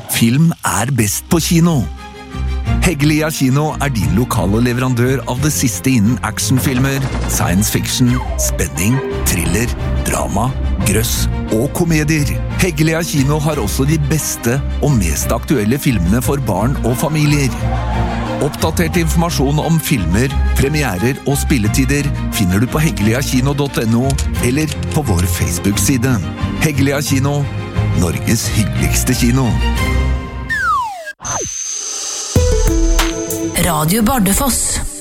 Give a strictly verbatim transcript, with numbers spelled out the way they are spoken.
Film er best på kino. Heggelia Kino er din lokale leverandør av det siste innen actionfilmer, science fiction, spenning, thriller, drama, grøss og komedier. Heggelia Kino har også de beste og mest aktuelle filmene for barn og familier. Oppdatert informasjon om filmer, premierer og spilletider finner du på heggelia-kino punktum no eller på vår Facebook-side. Heggelia Kino, Norges hyggeligste kino. Radio Bardufoss.